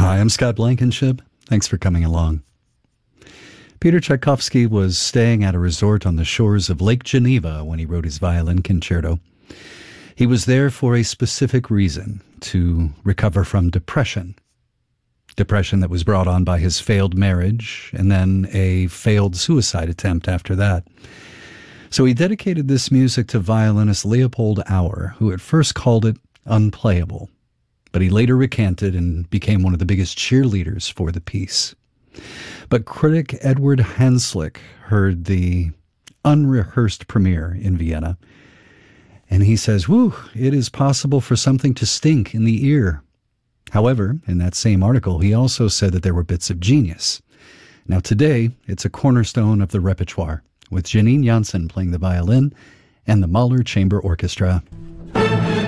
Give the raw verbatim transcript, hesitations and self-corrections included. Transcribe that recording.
Hi, I'm Scott Blankenship. Thanks for coming along. Peter Tchaikovsky was staying at a resort on the shores of Lake Geneva when he wrote his violin concerto. He was there for a specific reason, to recover from depression. Depression that was brought on by his failed marriage and then a failed suicide attempt after that. So he dedicated this music to violinist Leopold Auer, who at first called it unplayable, but he later recanted and became one of the biggest cheerleaders for the piece. But critic Edward Hanslick heard the unrehearsed premiere in Vienna, and he says, "Whew, it is possible for something to stink in the ear." However, in that same article, he also said that there were bits of genius. Now today, it's a cornerstone of the repertoire, with Janine Jansen playing the violin and the Mahler Chamber Orchestra.